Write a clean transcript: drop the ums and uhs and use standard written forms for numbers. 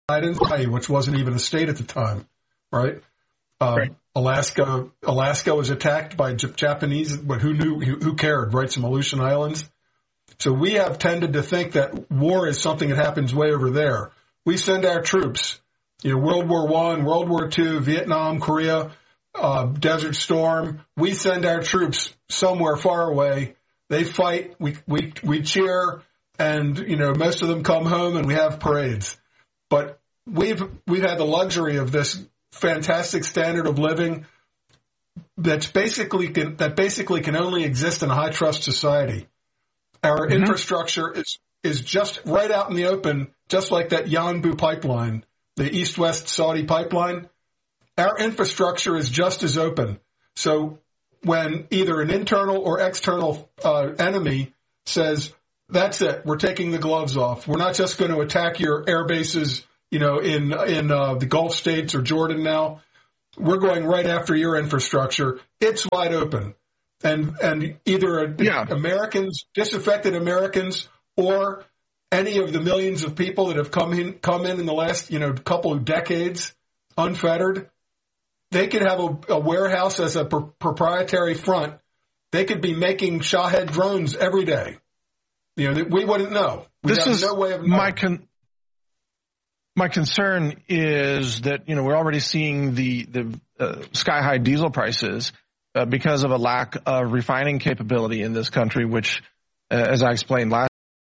in Hawaii, which wasn't even a state at the time, right? Right. Alaska was attacked by Japanese, but who cared, right? Some Aleutian Islands. So we have tended to think that war is something that happens way over there. We send our troops, World War I, World War II, Vietnam, Korea, Desert Storm. We send our troops somewhere far away. They fight. We cheer, and most of them come home, and we have parades. But we've had the luxury of this fantastic standard of living that basically can only exist in a high trust society. Our infrastructure is just right out in the open, just like that Yanbu pipeline, the East-West Saudi pipeline. Our infrastructure is just as open. So when either an internal or external enemy says, that's it, we're taking the gloves off, we're not just going to attack your air bases, in the Gulf states or Jordan now, we're going right after your infrastructure. It's wide open. And either Americans, disaffected Americans, or any of the millions of people that have come in the last, couple of decades unfettered, they could have a warehouse as a proprietary front. They could be making Shahed drones every day. We wouldn't know. We have no way of knowing. My concern is that, we're already seeing the sky-high diesel prices because of a lack of refining capability in this country, which, as I explained last